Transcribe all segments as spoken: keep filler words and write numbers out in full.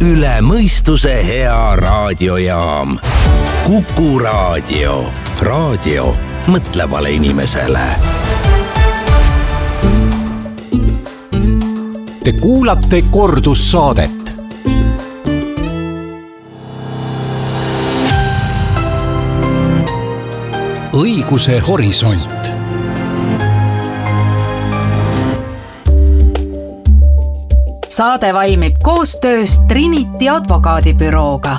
üle mõistuse hea raadiojaam. Kuku raadio. Raadio mõtlevale inimesele. Te kuulate kordussaadet. Õiguse horisont. Saade valmib koostöös Trinity advokaadibürooga.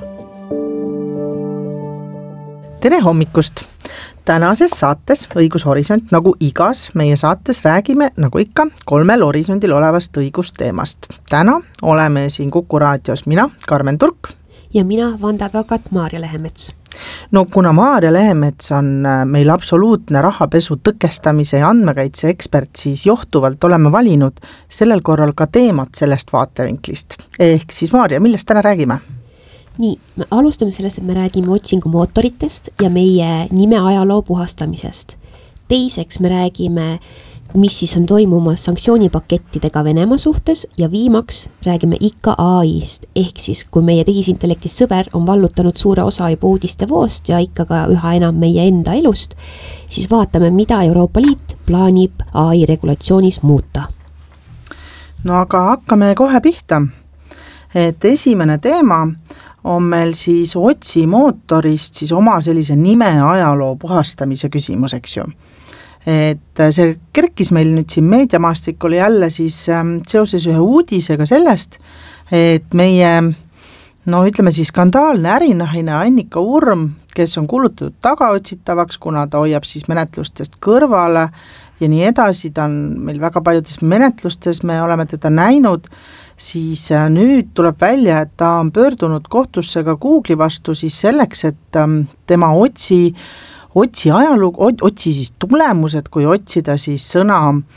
Tere hommikust! Tänases saates Õigushorisont, nagu igas meie saates räägime, nagu ikka, kolmel horisondil olevast õigusteemast. Täna oleme siin Kuku raadios mina, Karmen Turk. Ja mina, vandeadvokaat Maarja Lehemets. No kuna Maarja Lehemets on meil absoluutne rahapesu tõkestamise ja andmekaitse ekspert, siis johtuvalt oleme valinud sellel korral ka teemat sellest vaatevinklist. Ehk siis Maarja, millest täna räägime? Nii, me alustame sellest, et me räägime otsingumootoritest ja meie nime ajaloo puhastamisest. Teiseks me räägime, mis siis on toimumas sanktsioonipakettidega Venemaa suhtes ja viimaks räägime ikka A I-st, ehk siis kui meie tehisintellektist sõber on vallutanud suure osa juba uudiste voost ja ikka ka üha enam meie enda elust, siis vaatame, mida Euroopa Liit plaanib A I regulatsioonis muuta. No aga hakkame kohe pihta, et esimene teema on meil siis otsimootorist siis oma sellise nime ajaloo puhastamise küsimus, eks ju. Et see kerkis meil nüüd siin meediamaastikul jälle siis seoses ühe uudisega sellest, et meie, no ütleme siis skandaalne ärinahine Annika Urm, kes on kuulutatud tagaotsitavaks, kuna ta hoiab siis menetlustest kõrvale ja nii edasi, ta on meil väga paljudes menetlustes, me oleme teda näinud, siis nüüd tuleb välja, et ta on pöördunud kohtusse ka Google'i vastu siis selleks, et tema otsi otsi ajalugu, otsi siis tulemused, kui otsida siis sõna,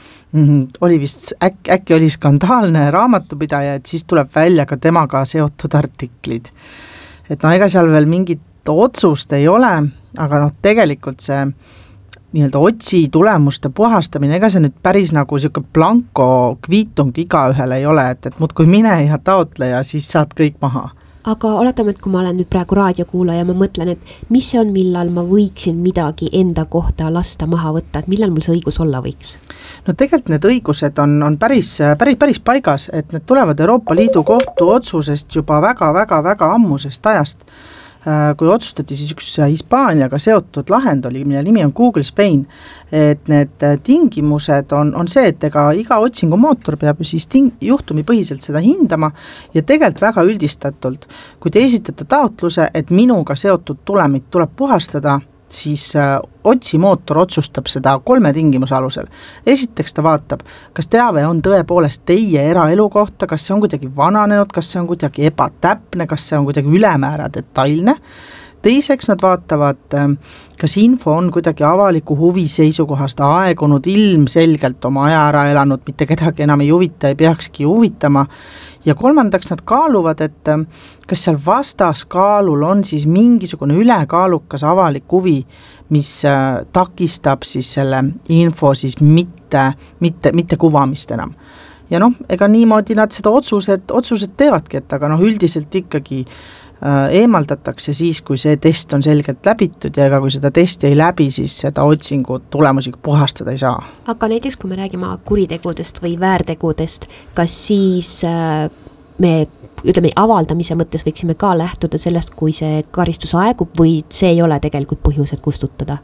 oli vist, äk, äkki oli skandaalne raamatupidaja, et siis tuleb välja ka temaga seotud artiklid. Et no ega seal veel mingit otsust ei ole, aga noh, tegelikult see nii-öelda otsi tulemuste puhastamine, ega see nüüd päris nagu siuke blanko kviitung iga ühel ei ole, et, et muud kui mine ja taotle ja siis saad kõik maha. Aga oletame, et kui ma olen nüüd praegu raadiokuulaja, ma mõtlen, et mis see on, millal ma võiksin midagi enda kohta lasta maha võtta, et millal mul see õigus olla võiks? No tegelikult need õigused on, on päris, päris, päris paigas, et need tulevad Euroopa Liidu kohtu otsusest juba väga, väga, väga ammusest ajast, kui otsustati siis üks Hispaaniaga seotud lahend oli, mille nimi on Google Spain, et need tingimused on, on see, et ega iga otsingumootor peab siis ting- juhtumipõhiselt seda hindama ja tegelikult väga üldistatult, kui te esitate taotluse, et minuga seotud tulemit tuleb puhastada, siis äh, otsimootor otsustab seda kolme tingimuse alusel. Esiteks ta vaatab, kas teave on tõepoolest teie eraelu kohta, kas see on kuidagi vananenud, kas see on kuidagi ebatäpne, kas see on kuidagi ülemäära detailne. Teiseks nad vaatavad, kas info on kuidagi avaliku huvi seisukohast aegunud, ilmselgelt oma aja ära elanud, mitte kedagi enam ei huvita, ei peakski huvitama. Ja kolmandaks nad kaaluvad, et kas seal vastaskaalul on siis mingisugune ülekaalukas avalik huvi, mis takistab siis selle info siis mitte, mitte, mitte kuvamist enam. Ja noh, ega niimoodi nad seda otsused, otsused teevadki, et aga noh, üldiselt ikkagi eemaldatakse siis, kui see test on selgelt läbitud ja ega kui seda testi ei läbi, siis seda otsingu tulemusi puhastada ei saa. Aga näiteks, kui me räägime kuritegudest või väärtegudest, kas siis me, ütleme, avaldamise mõttes võiksime ka lähtuda sellest, kui see karistus aegub või see ei ole tegelikult põhjused kustutada?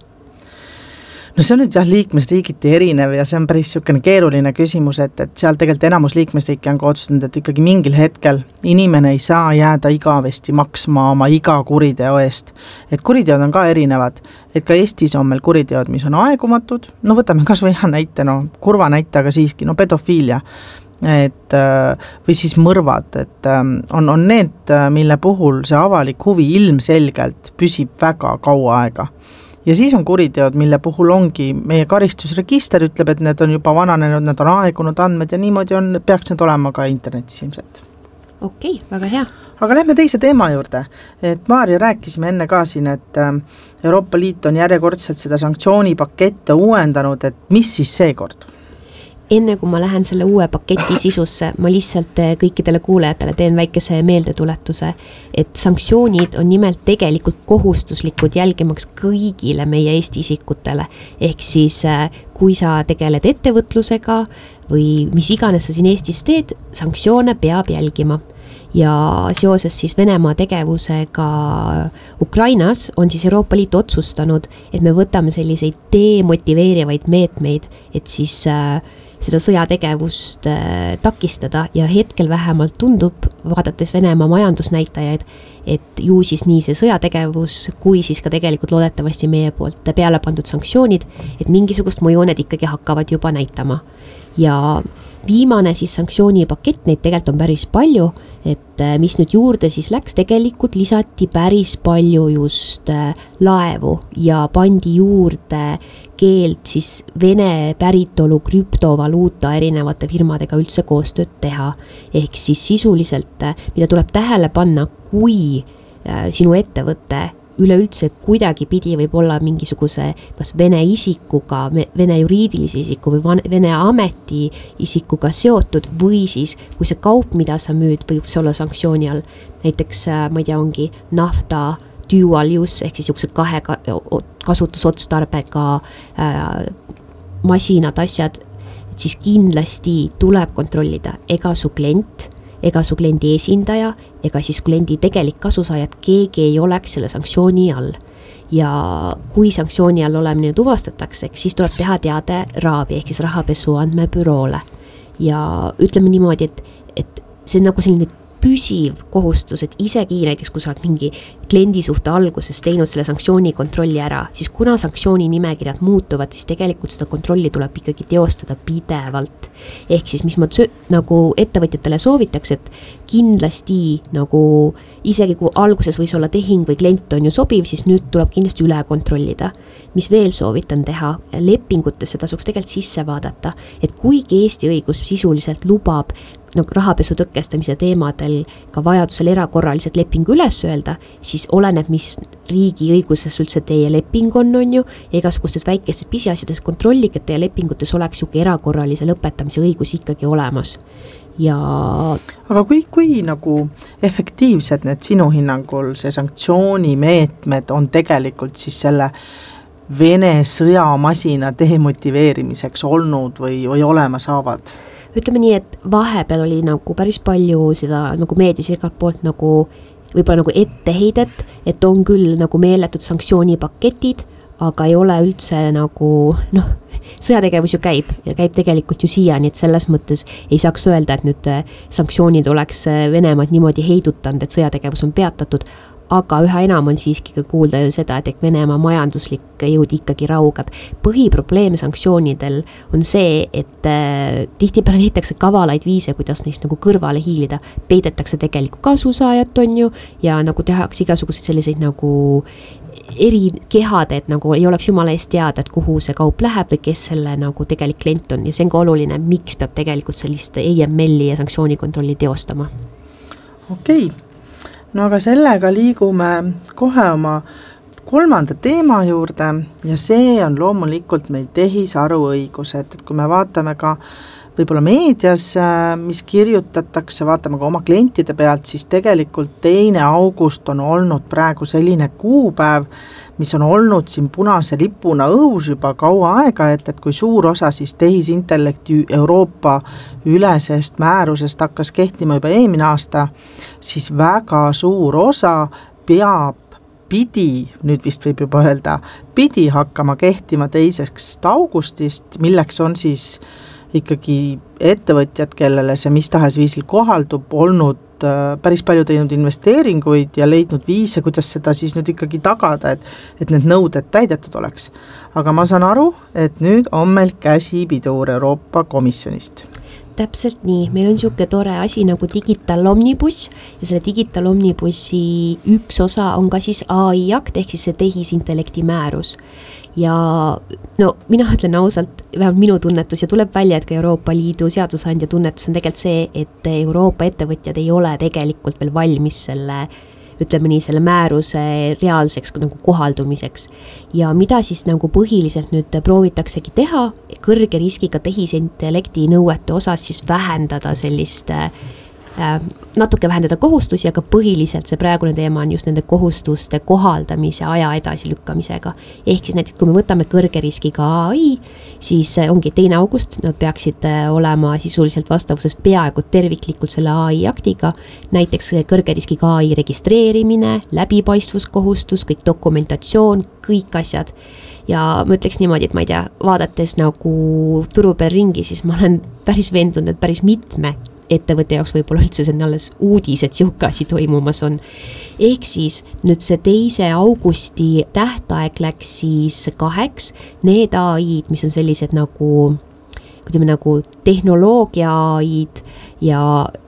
No see on nüüd jah liikmesriigiti erinev ja see on päris niisugune keeruline küsimus, et, et seal tegelikult enamus liikmesriiki on ka otsustanud, et ikkagi mingil hetkel inimene ei saa jääda igavesti maksma oma iga kuriteo eest. Et kuriteod on ka erinevad, et ka Eestis on meil kuriteod, mis on aegumatud, no võtame kas või hea näite, no kurva näite, aga siiski, no pedofiilia, et, või siis mõrvad, et on, on need, mille puhul see avalik huvi ilmselgelt püsib väga kaua aega. Ja siis on kuriteod, mille puhul ongi meie karistusregister ütleb, et need on juba vananenud, need on aegunud andmed ja niimoodi on, peaks need olema ka internetis ilmselt. Okei, väga hea. Aga lähme teise teema juurde, et Maarja rääkisime enne ka siin, et Euroopa Liit on järjekordselt seda sanktsioonipakette uuendanud, et mis siis seekord? enne kui ma lähen selle uue paketi sisusse, ma lihtsalt kõikidele kuulajatele teen väikese meeldetuletuse, et sanktsioonid on nimelt tegelikult kohustuslikud jälgimaks kõigile meie Eesti isikutele. Ehk siis, kui sa tegeled ettevõtlusega või mis iganes sa siin Eestis teed, sanktsioone peab jälgima. Ja seoses siis Venemaa tegevusega Ukrainas on siis Euroopa Liit otsustanud, et me võtame selliseid demotiveerivaid meetmeid, et siis äh, seda sõjategevust äh, takistada ja hetkel vähemalt tundub, vaadates Venemaa majandusnäitajaid, et ju siis nii see sõjategevus, kui siis ka tegelikult loodetavasti meie poolt peale pandud sanktsioonid, et mingisugust mõju need ikkagi hakkavad juba näitama. Ja viimane siis sanktsioonipakett, neid tegelikult on päris palju, et mis nüüd juurde siis läks, tegelikult lisati päris palju just laevu ja pandi juurde keeld siis Vene päritolu krüptovaluuta erinevate firmadega üldse koostööd teha. Ehk siis sisuliselt, mida tuleb tähele panna, kui sinu ettevõte üleüldse kuidagi pidi võib olla mingisuguse kas Vene isikuga, Vene juriidilise isiku või Vene ameti isikuga seotud või siis kui see kaup, mida sa müüd, võib see olla sanktsiooni all. Näiteks, ma ei tea, ongi nafta dual use ehk siis juhuse kahe kasutusotstarbega äh, masinad, asjad, et siis kindlasti tuleb kontrollida, ega su klient ega su kliendi esindaja, ega siis kliendi tegelik kasusaajad, keegi ei oleks selle sanktsiooni all. Ja kui sanktsiooni all olemine tuvastatakse, siis tuleb teha teade raabi, ehk siis rahapesu andmebüroole. Ja ütleme niimoodi, et, et see on nagu selline püsiv kohustus, et isegi näiteks, kui sa oled mingi kliendi suhte alguses teinud selle sanktsiooni kontrolli ära, siis kuna sanktsiooni nimekirjad muutuvad, siis tegelikult seda kontrolli tuleb ikkagi teostada pidevalt. Ehk siis, mis ma nagu ettevõtjatele soovitaks, et kindlasti nagu isegi kui alguses võis olla tehing või klient on ju sobiv, siis nüüd tuleb kindlasti üle kontrollida. Mis veel soovitan teha, lepingutesse tasuks tegelikult sisse vaadata, et kuigi Eesti õigus sisuliselt lubab nagu rahapesu tõkestamise teemadel ka vajadusel erakorraliselt lepingu üles öelda, siis oleneb, mis riigi õiguses üldse teie leping on, on ju, ja igasugustes väikestes pisiasjades kontrollige, et teie lepingutes oleks juke erakorralise lõpetamise õigus ikkagi olemas. Ja aga kui, kui nagu efektiivsed need sinu hinnangul see sanktsioonimeetmed on tegelikult siis selle Vene sõjamasina demotiveerimiseks olnud või, või olema saavad? Ütleme nii, et vahepeal oli nagu päris palju seda nagu meedias igalt poolt nagu võib-olla nagu etteheidet, et on küll nagu meeletud sanktsioonipaketid, aga ei ole üldse nagu, noh, sõjategevus ju käib ja käib tegelikult ju siiani, et selles mõttes ei saaks öelda, et nüüd sanktsioonid oleks Venemaad niimoodi heidutanud, et sõjategevus on peatatud, aga üha enam on siiski ka kuulda ju seda, et Venemaa majanduslik jõud ikkagi raugab. Põhiprobleem sanktsioonidel on see, et äh, tihtipeale leitakse kavalaid viise, kuidas neist nagu kõrvale hiilida. Peidetakse tegelikult kasusaajat on ju ja nagu tehakse igasuguseid selliseid nagu eri kehad, et nagu ei oleks jumala eest teada, et kuhu see kaup läheb või kes selle nagu tegelik klient on ja see on ka oluline, miks peab tegelikult sellist A M L-i ja sanktsioonikontrolli teostama. Okei. Okay. No aga sellega liigume kohe oma kolmanda teema juurde ja see on loomulikult meil tehisaruõigused, et kui me vaatame ka võib-olla meedias, mis kirjutatakse, vaatame ka oma klientide pealt, siis tegelikult teine august on olnud praegu selline kuupäev, mis on olnud siin punase lipuna õhus juba kaua aega, et, et kui suur osa siis tehisintellekti Euroopa ülesest määrusest hakkas kehtima juba eelmine aasta, siis väga suur osa peab pidi, nüüd vist võib juba öelda, pidi hakkama kehtima teisest augustist, milleks on siis ikkagi ettevõtjad, kellele see mis tahes viisil kohaldub, olnud päris palju teinud investeeringuid ja leidnud viise, kuidas seda siis nüüd ikkagi tagada, et, et need nõuded täidetud oleks. Aga ma saan aru, et nüüd on meil käsipidur Euroopa Komisjonist. Täpselt nii, meil on siuke tore asi nagu Digital Omnibus ja selle Digital Omnibussi üks osa on ka siis A I akt ehk siis see tehisintellekti määrus. Ja no mina ütlen ausalt, vähemalt minu tunnetus ja tuleb välja, et ka Euroopa Liidu seadusandja tunnetus on tegelikult see, et Euroopa ettevõtjad ei ole tegelikult veel valmis selle ütleme nii, selle määruse reaalseks nagu kohaldumiseks. Ja mida siis nagu põhiliselt nüüd proovitaksegi teha, kõrge riskiga tehisintellekti nõuete osas siis vähendada sellist natuke vähendada kohustusi, aga põhiliselt see praegune teema on just nende kohustuste kohaldamise aja edasilükkamisega. Ehk siis näiteks, kui me võtame kõrge riskiga A I, siis ongi teine august, nad peaksid olema sisuliselt vastavuses peaaegu terviklikult selle A I aktiga, näiteks kõrge riskiga A I registreerimine, läbipaistvuskohustus, kõik dokumentatsioon, kõik asjad. Ja ma ütleks niimoodi, et ma ei tea, vaadates nagu turu peal ringi, siis ma olen päris veendunud, et päris mitme ettevõtte jaoks võib-olla üldse see on alles uudis, et sihuke asi toimumas on. Ehk siis nüüd see teise augusti tähtaeg läks siis kaheks, need A I-d, mis on sellised nagu, ütleme nagu tehnoloogia A I-d ja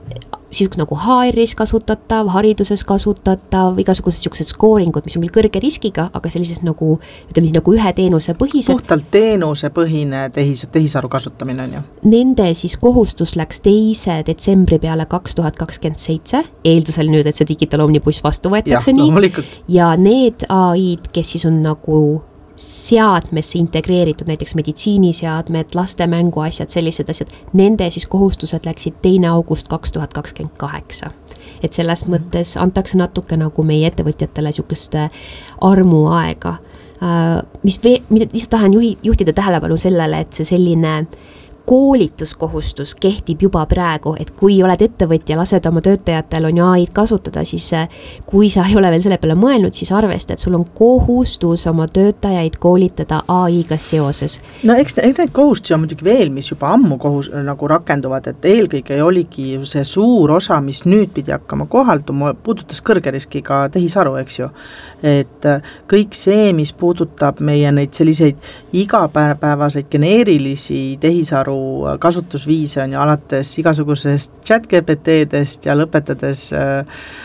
siis nagu H R-is kasutatav, hariduses kasutatav, igasugused siuksed skooringud, mis on küll kõrge riskiga, aga sellised nagu, ütleme siis nagu ühe teenuse põhised. Puhtalt teenuse põhine tehis, tehisaru kasutamine on ju. Nende siis kohustus läks teise detsembri peale kaks tuhat kakskümmend seitse, eeldusel nüüd, et see Digital Omnibus vastu võetakse ja, nii. Ja need A I-d, kes siis on nagu seadmesse integreeritud, näiteks meditsiiniseadmed, laste mängu asjad, sellised asjad, nende siis kohustused läksid teine august kaks tuhat kakskümmend kaheksa. Et selles mõttes antakse natuke nagu meie ettevõtjatele sihukest armu aega. Mis, mida lihtsalt tahan juhi, juhtida tähelepanu sellele, et see selline koolituskohustus kehtib juba praegu, et kui oled ettevõtja, lased oma töötajatel on ju A I-d kasutada, siis kui sa ei ole veel selle peale mõelnud, siis arvesta, et sul on kohustus oma töötajaid koolitada A I-ga seoses. No eks, eks need kohustusi on muidugi veel, mis juba ammu kohus, nagu rakenduvad, et eelkõige oligi see suur osa, mis nüüd pidi hakkama kohalduma, puudutas kõrge riskiga tehisaru, eks ju. Et kõik see, mis puudutab meie neid selliseid igapäevaseid geneerilisi tehisaru kasutusviise on ju alates igasugusest chat G P T-dest ja lõpetades äh,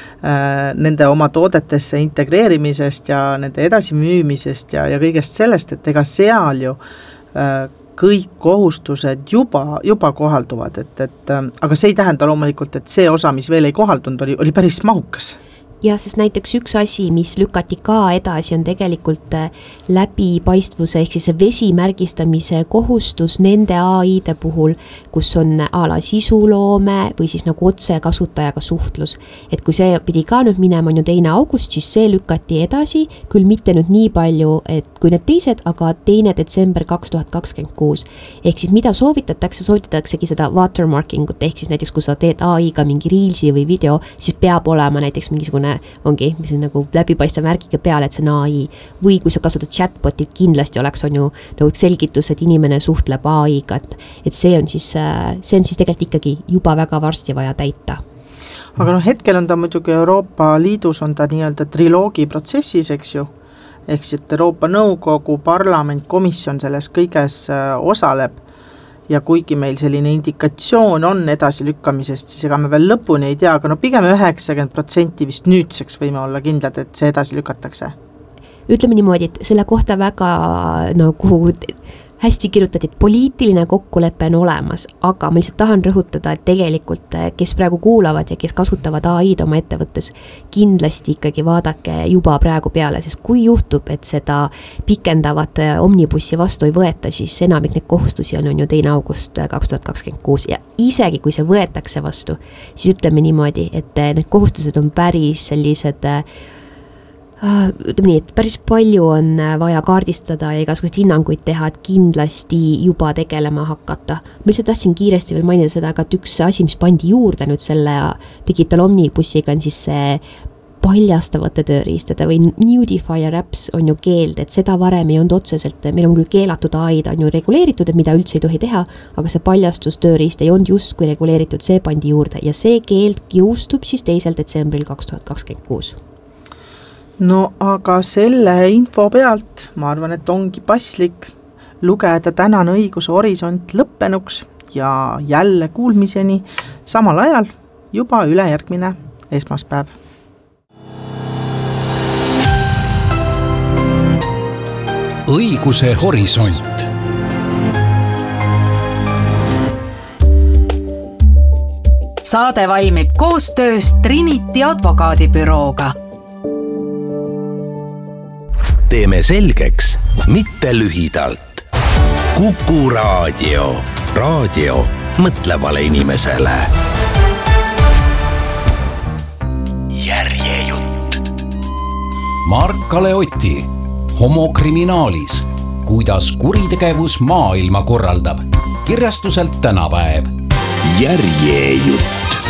äh, nende oma toodetesse integreerimisest ja nende edasimüümisest ja, ja kõigest sellest, et ega seal ju äh, kõik kohustused juba, juba kohalduvad, et, et äh, aga see ei tähenda loomulikult, et see osa, mis veel ei kohaldunud, oli, oli päris mahukas. Ja sest näiteks üks asi, mis lükati ka edasi, on tegelikult läbipaistvuse ehk siis vesimärgistamise kohustus nende A I-de puhul, kus on a la sisuloome või siis nagu otse kasutajaga suhtlus. Et kui see pidi ka nüüd minema on ju teine august, siis see lükati edasi, küll mitte nüüd nii palju, et kui need teised, aga teine detsember kaks tuhat kakskümmend kuus. Ehk siis mida soovitatakse, soovitataksegi seda watermarkingut, ehk siis näiteks kui sa teed A I-ga mingi reelsi või video, siis peab olema näiteks mingisugune ongi, mis on nagu läbipaistva märgiga peale, et see on A I. Või kui sa kasutad chatbotit, kindlasti oleks on ju nagu selgitus, et inimene suhtleb A I-ga, et, et see on siis, see on siis tegelikult ikkagi juba väga varsti vaja täita. Aga noh, hetkel on ta muidugi Euroopa Liidus on ta nii-öelda triloogi protsessis, eks ju, ehk siis Euroopa Nõukogu, parlament, komisjon selles kõiges osaleb. Ja kuigi meil selline indikatsioon on edasi lükkamisest, siis ega me veel lõpuni ei tea, aga no pigem üheksakümmend protsenti vist nüüdseks võime olla kindlad, et see edasi lükatakse. Ütleme niimoodi, et selle kohta väga nagu hästi kirjutati, et poliitiline kokkulepe on olemas, aga ma lihtsalt tahan rõhutada, et tegelikult kes praegu kuulavad ja kes kasutavad A I-d oma ettevõttes, kindlasti ikkagi vaadake juba praegu peale, sest kui juhtub, et seda pikendavat omnibussi vastu ei võeta, siis enamik neid kohustusi on, on ju teine august kaks tuhat kakskümmend kuus ja isegi kui see võetakse vastu, siis ütleme niimoodi, et need kohustused on päris sellised ütleme nii, et päris palju on vaja kaardistada ja igasugust hinnanguid teha, et kindlasti juba tegelema hakata. Ma lihtsalt tahtsin kiiresti veel mainida seda, aga üks asi, mis pandi juurde nüüd selle Digital Omnibussiga on siis see paljastavate tööriistade või nudifier apps on ju keeld, et seda varem ei olnud otseselt, meil on küll keelatud A I-d on ju reguleeritud, et mida üldse ei tohi teha, aga see paljastus tööriist ei olnud just kui reguleeritud, see pandi juurde ja see keeld jõustub siis teisel detsembril kaks tuhat kakskümmend kuus. No aga selle info pealt ma arvan, et ongi paslik lugeda tänane õiguse horisont lõppenuks ja jälle kuulmiseni samal ajal juba ülejärgmine esmaspäev. Õiguse horisont. Saade valmib koostöös Trinity advokaadibürooga. teeme selgeks, mitte lühidalt. Kuku Raadio. Raadio mõtlevale inimesele. Järjejutt. Mark-Kalev Oti, homokriminaalis, kuidas kuritegevus maailma korraldab. Kirjastuselt Tänapäev. Järjejutt.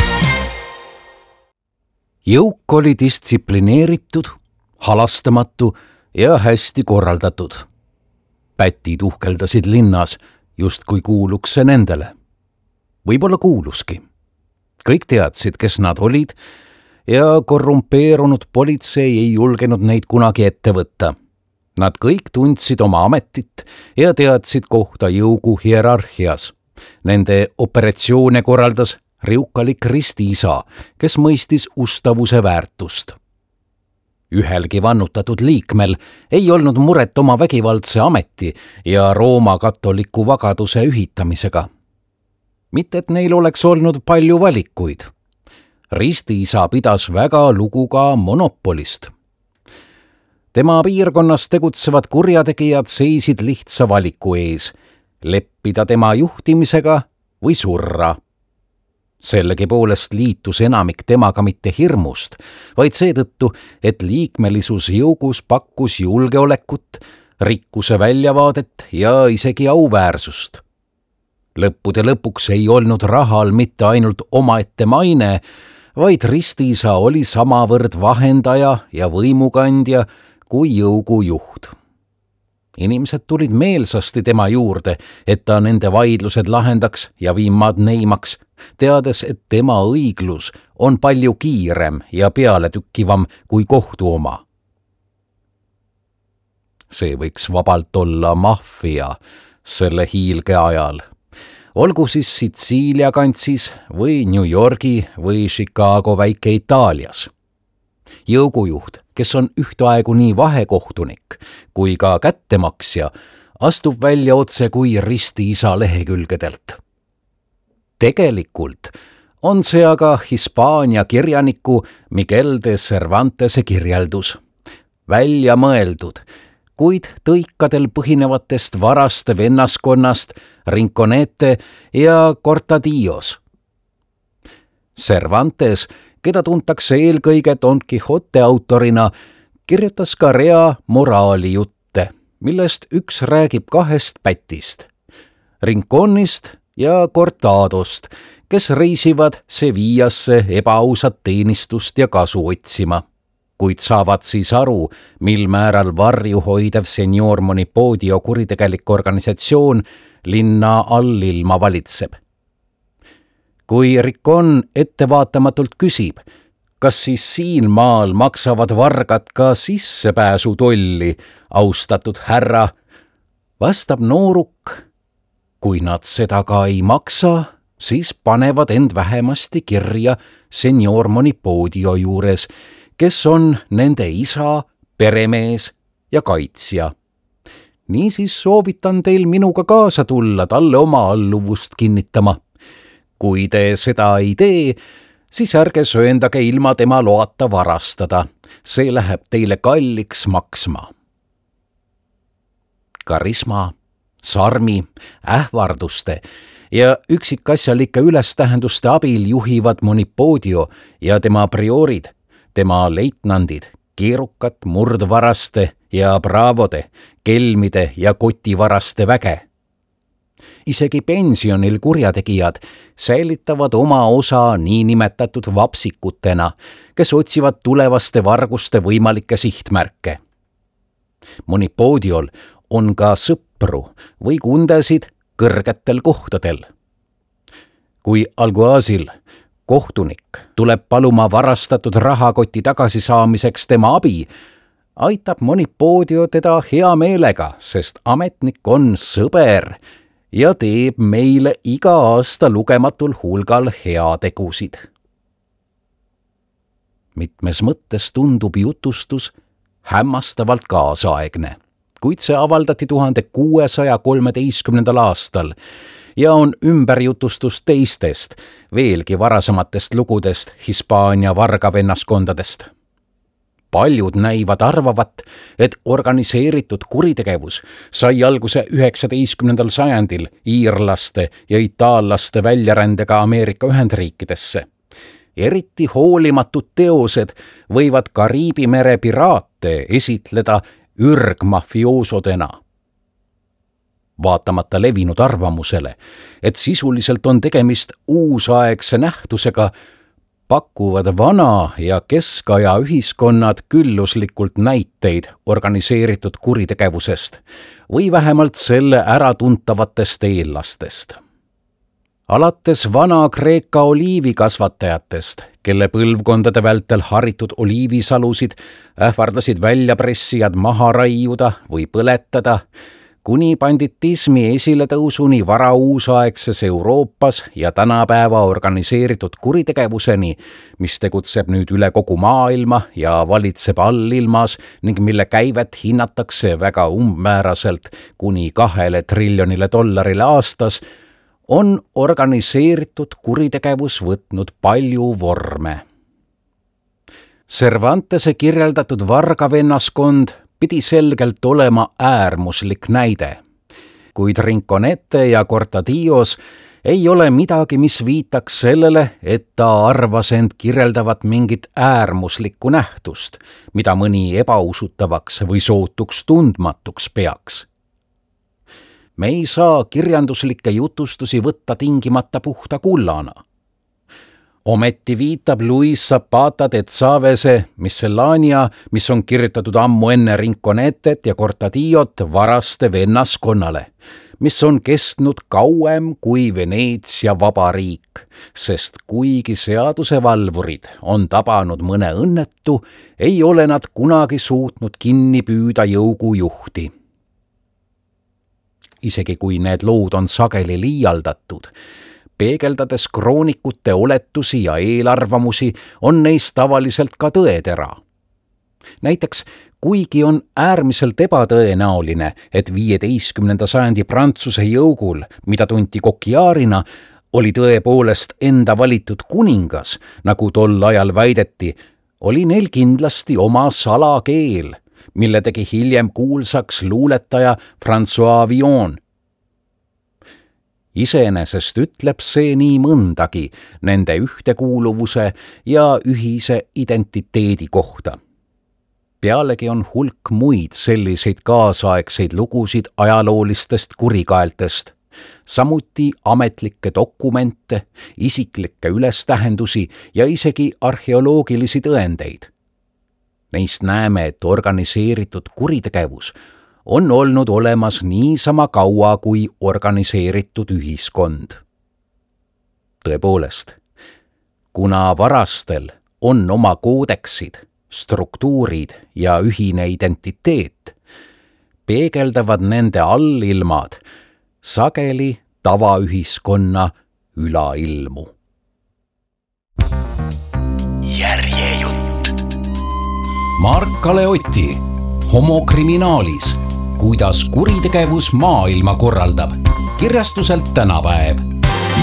Jõuk oli distsiplineeritud, halastamatu ja hästi korraldatud. Pätid uhkeldasid linnas, just kui kuuluks see nendele. Võib-olla kuuluski. Kõik teadsid, kes nad olid ja korrumpeerunud politsei ei julgenud neid kunagi ette võtta. Nad kõik tundsid oma ametit ja teadsid kohta jõugu hierarhias. Nende operatsioone korraldas riukalik ristiisa, kes mõistis ustavuse väärtust. Ühelgi vannutatud liikmel ei olnud muret oma vägivaldse ameti ja Rooma katoliku vagaduse ühitamisega. Mitte, et neil oleks olnud palju valikuid. Ristiisa pidas väga lugu ka monopolist. Tema piirkonnas tegutsevad kurjategijad seisid lihtsa valiku ees, leppida tema juhtimisega või surra. Sellegi poolest liitus enamik temaga mitte hirmust, vaid seetõttu, et liikmelisus jõugus pakkus julgeolekut, rikkuse väljavaadet ja isegi auväärsust. Lõppude lõpuks ei olnud rahal mitte ainult omaette maine, vaid ristiisa oli samavõrd vahendaja ja võimukandja kui jõugu juht. Inimesed tulid meelsasti tema juurde, et ta nende vaidlused lahendaks ja viimad neimaks, teades, et tema õiglus on palju kiirem ja pealetükkivam kui kohtu oma. See võiks vabalt olla maffia selle hiilge ajal. Olgu siis Sitsiilia kantsis või New Yorgi või Chicago väike Itaalias. Jõugujuht, kes on ühtaegu nii vahekohtunik kui ka kättemaksja, astub välja otse kui ristiisa lehekülgedelt. Tegelikult on see aga Hispaania kirjaniku Miguel de Cervantese kirjeldus. Välja mõeldud, kuid tõikadel põhinevatest varaste vennaskonnast Rinconete ja Cortadillos. Cervantes, keda tuntakse eelkõige Don Quixote autorina, kirjutas ka rea moraalijutte, millest üks räägib kahest pätist, Rinconist ja Cortadost, kes reisivad Sevillasse ebaausat teenistust ja kasu otsima, kuid saavad siis aru, mil määral varjuhoidev senior Monipodio kuritegelik organisatsioon linna allilma valitseb. Kui Rincon ettevaatamatult küsib, kas siis siin maal maksavad vargad ka sissepääsu tolli, austatud härra, vastab nooruk, kui nad seda ka ei maksa, siis panevad end vähemasti kirja senior Monipodio juures, kes on nende isa, peremees ja kaitsja. Niisiis soovitan teil minuga kaasa tulla talle oma alluvust kinnitama. Kui te seda ei tee, siis ärge sööndage ilma tema loata varastada. See läheb teile kalliks maksma. Karisma, sarmi, ähvarduste ja üksikasjalike ülestähenduste abil juhivad Monipodio ja tema priorid, tema leitnandid, keerukat murdvaraste ja braavode, kelmide ja kotivaraste väge. Isegi pensionil kurjategijad säilitavad oma osa niinimetatud vapsikutena, kes otsivad tulevaste varguste võimalikke sihtmärke. Monipodiol on ka sõpru või kundesid kõrgetel kohtadel. Kui alguaasil kohtunik tuleb paluma varastatud rahakoti tagasisaamiseks tema abi, aitab Monipodio teda hea meelega, sest ametnik on sõber ja teeb meile iga aasta lugematul hulgal heategusid. Mitmes mõttes tundub jutustus hämmastavalt kaasaegne, kuid see avaldati tuhande kuuesaja kolmeteistkümnendal aastal ja on ümberjutustus teistest, veelgi varasematest lugudest Hispaania vargavennaskondadest. paljud näivad arvavat, et organiseeritud kuritegevus sai alguse üheksateistkümnendal sajandil iirlaste ja itaallaste väljarändega Ameerika Ühendriikidesse. Eriti hoolimatud teosed võivad Kariibi mere piraate esitleda ürgmafioosodena. Vaatamata levinud arvamusele, et sisuliselt on tegemist uusaegse nähtusega, pakuvad vana ja keskaja ühiskonnad külluslikult näiteid organiseeritud kuritegevusest või vähemalt selle äratuntavatest eellastest. Alates vana Kreeka oliivikasvatajatest, kelle põlvkondade vältel haritud oliivisalusid ähvardasid väljapressijad maha raiuda või põletada, kuni banditismi esiletõusuni vara uusaegses Euroopas ja tänapäeva organiseeritud kuritegevuseni, mis tegutseb nüüd üle kogu maailma ja valitseb allilmas ning mille käivet hinnatakse väga umbmääraselt kuni kahele triljonile dollarile aastas, on organiseeritud kuritegevus võtnud palju vorme. Cervantese kirjeldatud vargavennaskond pidi selgelt olema äärmuslik näide, kuid Rinconete ja Cortadillos ei ole midagi, mis viitaks sellele, et ta arvas end kirjeldavat mingit äärmuslikku nähtust, mida mõni ebausutavaks või sootuks tundmatuks peaks. Me ei saa kirjanduslikke jutustusi võtta tingimata puhta kullana. Ometi viitab Luis Zapata de Chavese Miscellanea, mis on kirjutatud ammu enne Rinconetet ja Cortadillot varaste vennaskonnale, mis on kestnud kauem kui Veneetsia vabariik, sest kuigi seadusevalvurid on tabanud mõne õnnetu, ei ole nad kunagi suutnud kinni püüda jõugujuhti. Isegi kui need lood on sageli liialdatud, peegeldades kroonikute oletusi ja eelarvamusi, on neist tavaliselt ka tõetera. Näiteks, kuigi on äärmiselt ebatõenäoline, et viieteistkümnenda sajandi Prantsuse jõugul, mida tunti Coquillardina, oli tõepoolest enda valitud kuningas, nagu tol ajal väideti, oli neil kindlasti oma salakeel, mille tegi hiljem kuulsaks luuletaja François Villon. Iseenesest ütleb see nii mõndagi nende ühtekuuluvuse ja ühise identiteedi kohta. Pealegi on hulk muid selliseid kaasaegseid lugusid ajaloolistest kurikaeltest, samuti ametlikke dokumente, isiklikke ülestähendusi ja isegi arheoloogilisi tõendeid. Neist näeme, et organiseeritud kuritegevus on olnud olemas niisama kaua kui organiseeritud ühiskond. Tõepoolest, kuna varastel on oma koodeksid, struktuurid ja ühine identiteet, peegeldavad nende allilmad sageli tavaühiskonna ülailmu. Järjejutt. Mark-Kalev Otti, Homo kriminaalis, kuidas kuritegevus maailma korraldab, kirjastuselt Tänapäev.